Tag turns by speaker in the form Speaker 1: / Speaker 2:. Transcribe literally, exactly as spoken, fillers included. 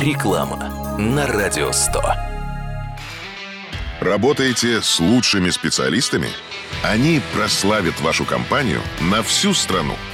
Speaker 1: Реклама на Радио сто.
Speaker 2: Работаете с лучшими специалистами? Они прославят вашу компанию на всю страну.